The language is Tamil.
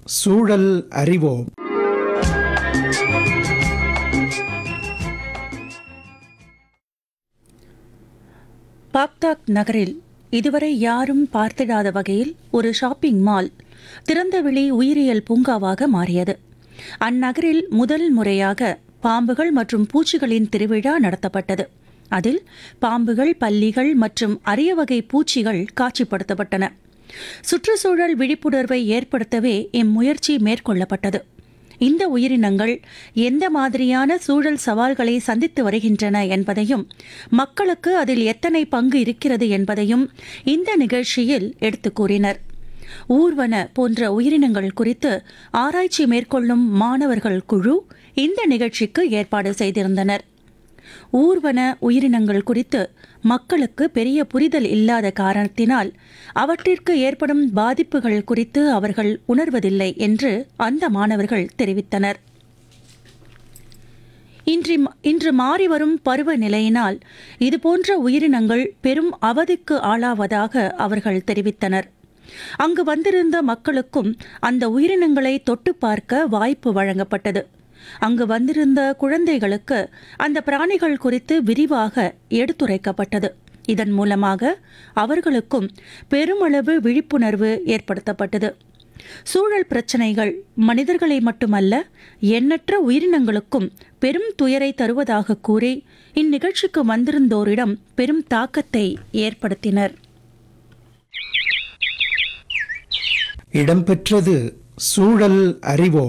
சூழல் அறிவோம். பாக்தாக் நகரில் இதுவரை யாரும் பார்த்திடாத வகையில் ஒரு ஷாப்பிங் மால் திறந்தவெளி உயிரியல் பூங்காவாக மாறியது. அந்நகரில் முதல் முறையாக பாம்புகள் மற்றும் பூச்சிகளின் திருவிழா நடத்தப்பட்டது. அதில் பாம்புகள், பல்லிகள் மற்றும் அரிய வகை பூச்சிகள் காட்சிப்படுத்தப்பட்டன. சுற்றுச்சூழல் விழிப்புணர்வை ஏற்படுத்தவே இம்முயற்சி மேற்கொள்ளப்பட்டது. இந்த உயிரினங்கள் எந்த மாதிரியான சூழல் சவால்களை சந்தித்து வருகின்றன என்பதையும், மக்களுக்கு அதில் எத்தனை பங்கு இருக்கிறது என்பதையும் இந்த நிகழ்ச்சியில் எடுத்துக் கூறினர். ஊர்வன போன்ற உயிரினங்கள் குறித்து ஆராய்ச்சி மேற்கொள்ளும் மாணவர்கள் குழு இந்த நிகழ்ச்சிக்கு ஏற்பாடு செய்திருந்தனர். ஊர்வன உயிரினங்கள் குறித்து மக்களுக்கு பெரிய புரிதல் இல்லாத காரணத்தினால் அவற்றிற்கு ஏற்படும் பாதிப்புகள் குறித்து அவர்கள் உணர்வதில்லை என்று அந்த மாணவர்கள் தெரிவித்தனர். இன்று மாறிவரும் பருவநிலையினால் இதுபோன்ற உயிரினங்கள் பெரும் அவதிக்கு ஆளாவதாக அவர்கள் தெரிவித்தனர். அங்கு வந்திருந்த மக்களுக்கும் அந்த உயிரினங்களை தொட்டு பார்க்க வாய்ப்பு வழங்கப்பட்டது. அங்கு வந்திருந்த குழந்தைகளுக்கு அந்த பிராணிகள் குறித்து விரிவாக எடுத்துரைக்கப்பட்டது. இதன் மூலமாக அவர்களுக்கும் பெருமளவு விழிப்புணர்வு ஏற்படுத்தப்பட்டது. சூழல் பிரச்சினைகள் மனிதர்களை மட்டுமல்ல, எண்ணற்ற உயிரினங்களுக்கும் பெரும் துயரை தருவதாக கூறி இந்நிகழ்ச்சிக்கு வந்திருந்தோரிடம் பெரும் தாக்கத்தை ஏற்படுத்தினர். இடம்பெற்றது சூழல் அறிவோம்.